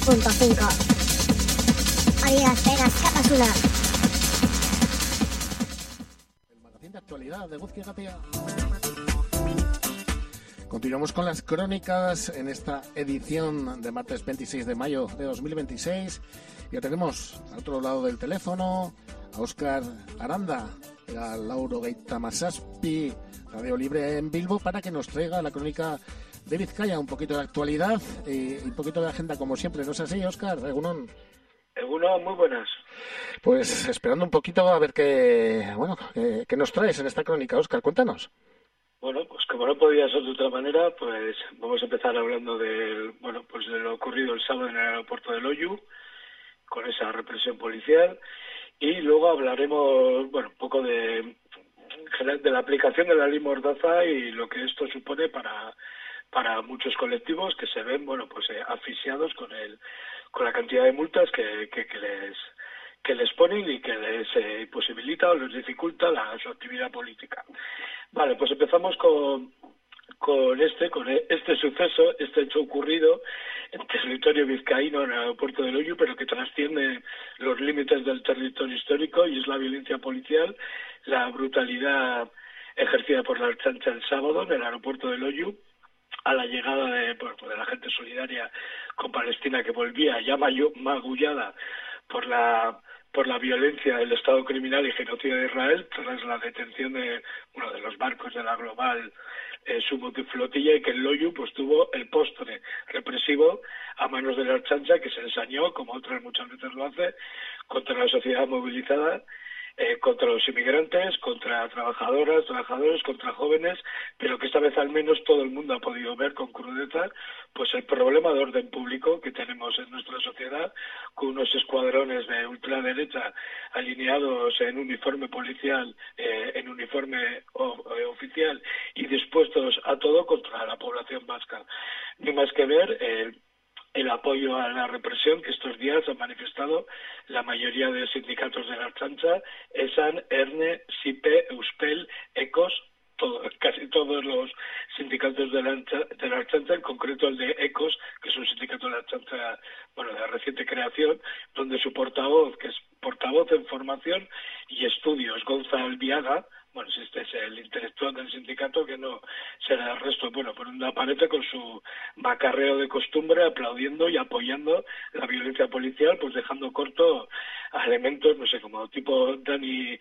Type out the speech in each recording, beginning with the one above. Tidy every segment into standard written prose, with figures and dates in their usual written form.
Punto 5. Adidas, pegas, capas una. El magazín de actualidad de Guzki Gatia. Continuamos con las crónicas en esta edición de martes 26 de mayo de 2026. Ya tenemos al otro lado del teléfono a Óscar Aranda, a Lauro Gaitamasaspi, Radio Libre en Bilbo, para que nos traiga la crónica de Vizcaya, un poquito de actualidad y un poquito de agenda, como siempre. ¿No es así, Óscar? Egunon. Egunon, muy buenas. Pues esperando un poquito a ver qué nos traes en esta crónica, Óscar. Cuéntanos. Bueno, pues como no podía ser de otra manera, pues vamos a empezar hablando de lo ocurrido el sábado en el aeropuerto de Loiu, con esa represión policial, y luego hablaremos, un poco de la aplicación de la ley Mordaza y lo que esto supone para muchos colectivos que se ven, asfixiados con la cantidad de multas que les ponen y que les imposibilita o les dificulta su actividad política. Vale, pues empezamos con este suceso, este hecho ocurrido en territorio vizcaíno, en el aeropuerto de Loiu, pero que trasciende los límites del territorio histórico, y es la violencia policial, la brutalidad ejercida por la Ertzaintza el sábado en el aeropuerto de Loiu, a la llegada de la gente solidaria con Palestina, que volvía ya magullada por la violencia del Estado criminal y genocida de Israel tras la detención de uno de los barcos de la global subflotilla, y que en Loiu tuvo el postre represivo a manos de la Ertzaintza, que se ensañó, como otras muchas veces lo hace, contra la sociedad movilizada, contra los inmigrantes, contra trabajadoras, trabajadores, contra jóvenes, pero que esta vez al menos todo el mundo ha podido ver con crudeza el problema de orden público que tenemos en nuestra sociedad, con unos escuadrones de ultraderecha alineados en uniforme policial, en uniforme oficial, y dispuestos a todo contra la población vasca. Ni más que ver el apoyo a la represión que estos días han manifestado la mayoría de sindicatos de la Ertzaintza, ESAN, ERNE, SIPE, EUSPEL, ECOS, casi todos los sindicatos de la Ertzaintza, en concreto el de ECOS, que es un sindicato de la Ertzaintza de reciente creación, donde su portavoz, que es portavoz en formación y estudios, Gonzalo Albiaga, este es el intelectual del sindicato, que no será el resto, por una pared con su macarreo de costumbre, aplaudiendo y apoyando la violencia policial, dejando corto a elementos, como tipo Dani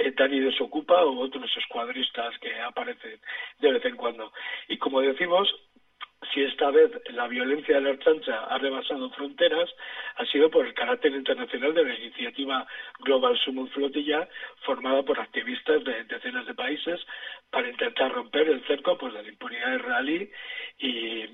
Desocupa u otros escuadristas que aparecen de vez en cuando. Y como decimos, si esta vez la violencia de la Ertzaintza ha rebasado fronteras, ha sido por el carácter internacional de la iniciativa Global Summit Flotilla, formada por activistas de decenas de países para intentar romper el cerco de la impunidad israelí y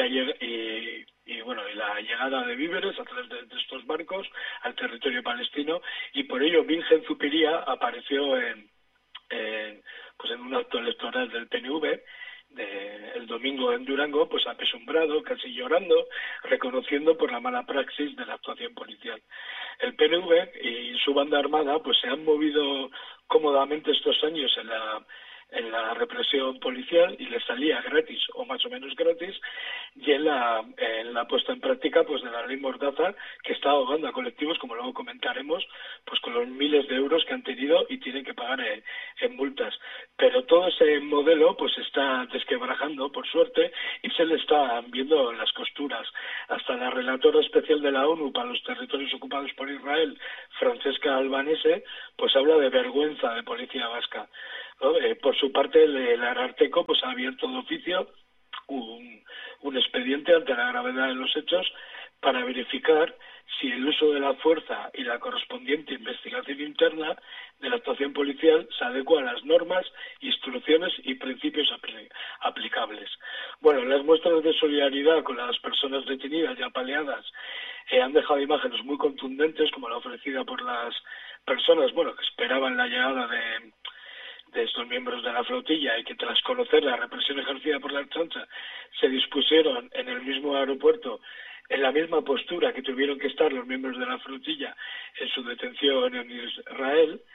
la llegada de víveres a través de estos barcos al territorio palestino. Y por ello Bingen Zupiria apareció en un acto electoral del PNV el domingo en Durango, apesumbrado, casi llorando, reconociendo por la mala praxis de la actuación policial. El PNV y su banda armada se han movido cómodamente estos años en la represión policial, y les salía gratis o más o menos gratis, y en la puesta en práctica de la ley Mordaza, que está ahogando a colectivos, como luego comentaremos, con los miles de euros que han tenido y tienen que pagar en multas. Pero todo ese modelo se está desquebrajando, por suerte, y se le están viendo las costuras. Hasta la relatora especial de la ONU para los territorios ocupados por Israel, Francesca Albanese, habla de vergüenza de policía vasca, ¿no? Por su parte, el Ararteko ha abierto de oficio un expediente ante la gravedad de los hechos para verificar si el uso de la fuerza y la correspondiente investigación interna de la actuación policial se adecua a las normas, instrucciones y principios aplicables. Las muestras de solidaridad con las personas detenidas y apaleadas han dejado imágenes muy contundentes, como la ofrecida por las personas que esperaban la llegada de estos miembros de la flotilla, y que tras conocer la represión ejercida por la Ertzaintza se dispusieron en el mismo aeropuerto en la misma postura que tuvieron que estar los miembros de la flotilla en su detención en Israel,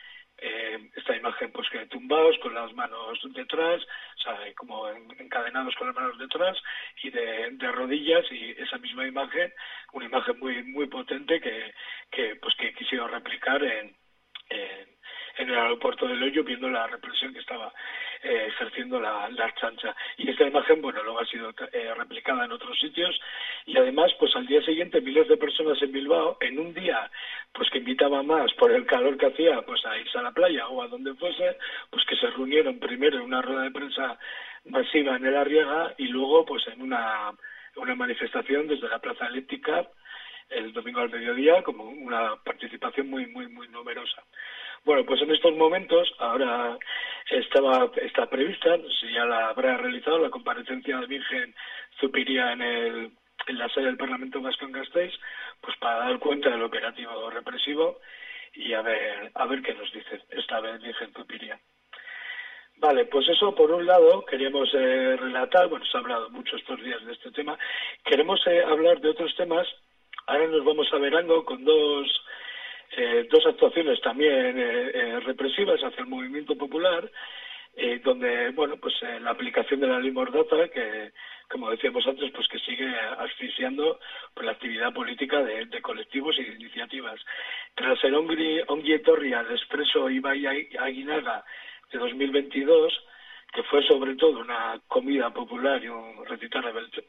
esta imagen pues que tumbados con las manos detrás, o sea, como encadenados con las manos detrás y de rodillas, y esa misma imagen, una imagen muy muy potente que quisieron replicar en el aeropuerto de Loyo, viendo la represión que estaba ejerciendo la Ertzaintza. Y esta imagen, bueno, luego ha sido replicada en otros sitios, y además, pues al día siguiente miles de personas en Bilbao, en un día pues que invitaba más por el calor que hacía, pues a irse a la playa o a donde fuese, pues que se reunieron primero en una rueda de prensa masiva en el Arriaga y luego pues en una manifestación desde la Plaza Elíptica el domingo al mediodía, como una participación muy muy muy numerosa. Bueno, pues en estos momentos, ahora está prevista, no sé si ya la habrá realizado, la comparecencia de Virgen Zupiria en la sede del Parlamento Vasco en Gasteiz, pues para dar cuenta del operativo represivo y a ver qué nos dice esta vez Virgen Zupiria. Vale, pues eso por un lado queríamos relatar, bueno, se ha hablado mucho estos días de este tema, queremos hablar de otros temas. Ahora nos vamos a Verango con dos actuaciones también represivas hacia el movimiento popular, donde, bueno, pues la aplicación de la ley Mordaza, que, como decíamos antes, pues que sigue asfixiando pues, la actividad política de colectivos y de iniciativas. Tras el Ongi Etorri al Expreso Ibai Aguinaga de 2022, que fue sobre todo una comida popular y un recital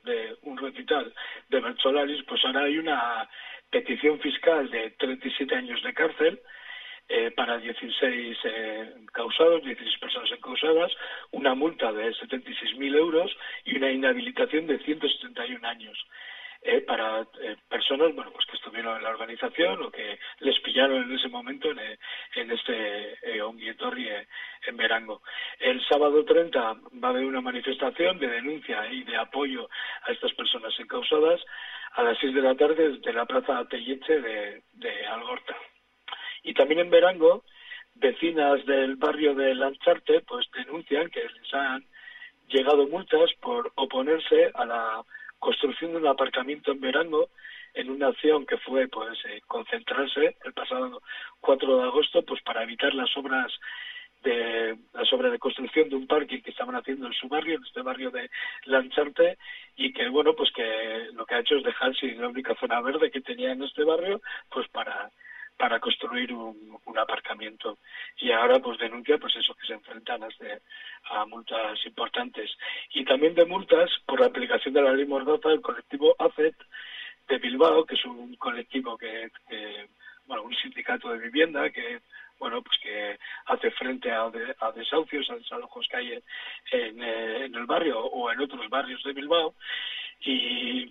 de Bertsolaris, pues ahora hay una petición fiscal de 37 años de cárcel para 16 causados, 16 personas encausadas, una multa de 76.000 euros y una inhabilitación de 171 años. Para personas, bueno, pues que estuvieron en la organización o que les pillaron en ese momento en este Ongi Etorri en Verango. El sábado 30 va a haber una manifestación de denuncia y de apoyo a estas personas encausadas a las 6 de la tarde desde la Plaza Telleche de Algorta. Y también en Verango, vecinas del barrio de Lancharte pues denuncian que les han llegado multas por oponerse a la construcción de un aparcamiento en Verango en una acción que fue pues concentrarse el pasado 4 de agosto pues para evitar las obras de construcción de un parking que estaban haciendo en su barrio, en este barrio de Lancharte, y que bueno pues que lo que ha hecho es dejar sin la única zona verde que tenía en este barrio pues para construir un aparcamiento. Y ahora pues denuncia pues eso, que se enfrentan a multas importantes. Y también de multas por la aplicación de la ley Mordaza el colectivo ACET de Bilbao, que es un colectivo un sindicato de vivienda que bueno pues que hace frente a desahucios, a desalojos que hay en el barrio o en otros barrios de Bilbao. Y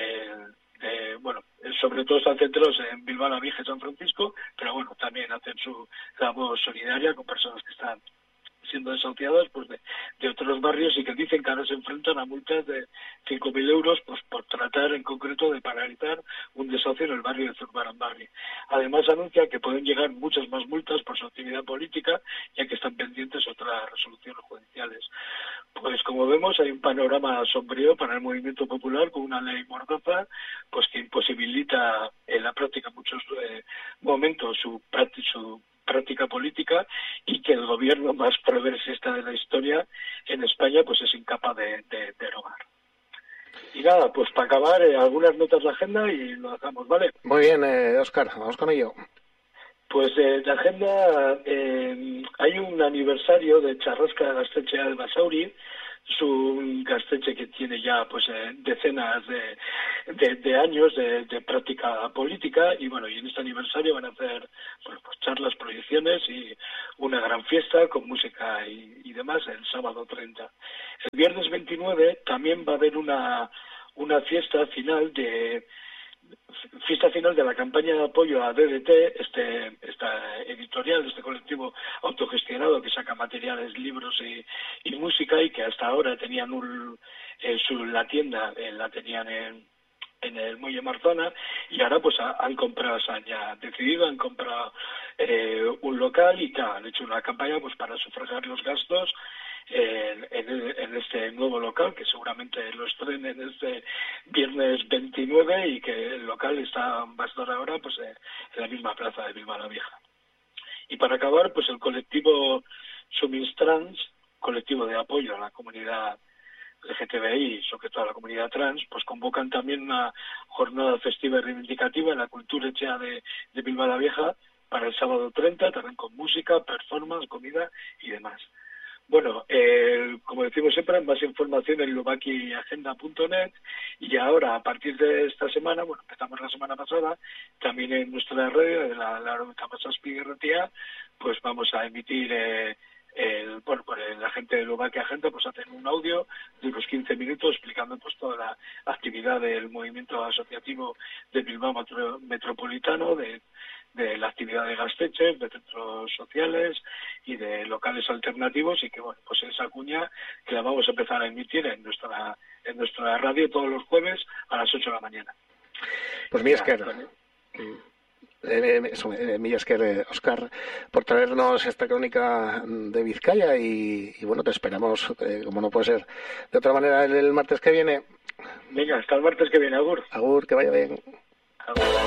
sobre todo están centrados en Bilbao, La Virgen, San Francisco, pero bueno, también hacen su labor solidaria con personas que están siendo desahuciadas pues de otros barrios y que dicen que ahora se enfrentan a multas de 5.000 euros pues por tratar en concreto de paralizar un desahucio en el barrio de Zurbaranbarri. Además anuncia que pueden llegar muchas más multas por su actividad política, ya que están pendientes otras resoluciones judiciales. Pues como vemos hay un panorama sombrío para el movimiento popular con una ley Mordaza pues que imposibilita en la práctica en muchos momentos su práctica política y que el gobierno más progresista de la historia en España pues es incapaz de derogar. Y nada, pues para acabar algunas notas de agenda y lo dejamos, ¿vale? Muy bien, Óscar, vamos con ello. Pues de agenda hay un aniversario de Charrasca Gaztetxea de Basauri. Es un gazteche que tiene ya pues decenas de años de práctica política y bueno, y en este aniversario van a hacer pues charlas, proyecciones y una gran fiesta con música y demás el sábado 30. El viernes 29 también va a haber una fiesta final de la campaña de apoyo a DDT, esta editorial, este colectivo autogestionado que saca materiales, libros y música y que hasta ahora tenían la tienda la tenían en el Muelle Marzana y ahora pues han comprado un local y han hecho una campaña pues para sufragar los gastos en este nuevo local que seguramente lo estrenen este viernes 29 y que el local va a estar ahora pues en la misma plaza de Bilbao la Vieja. Y para acabar, pues el colectivo Suminstrans, colectivo de apoyo a la comunidad LGTBI y sobre todo a la comunidad trans, pues convocan también una jornada festiva y reivindicativa en la Cultura Etxea de Bilbao la Vieja para el sábado 30, también con música, performance, comida y demás. Bueno, como decimos siempre, más información en lubakiagenda.net, y ahora, a partir de esta semana, bueno, empezamos la semana pasada, también en nuestra radio de la Tamasazpi-Irratia, pues vamos a emitir, la gente de Lubakia Agenda, pues hacen un audio de unos 15 minutos explicando pues toda la actividad del movimiento asociativo de Bilbao Metropolitano, de la actividad de Gaztetxe, de centros sociales y de locales alternativos, y que bueno, pues esa cuña que la vamos a empezar a emitir en nuestra radio todos los jueves a las 8 de la mañana. Pues mira, Mila esker, Óscar, por traernos esta crónica de Vizcaya y bueno, te esperamos, como no puede ser de otra manera, el martes que viene. Venga, hasta el martes que viene, agur. Agur, que vaya bien. Agur.